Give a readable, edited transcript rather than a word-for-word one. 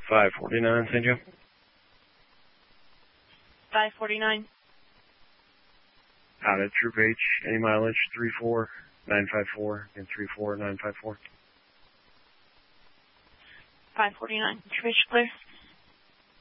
549, St. Joe. 549. Out at Troop H, any mileage, 34954 and 34954. 549. Troop H, clear.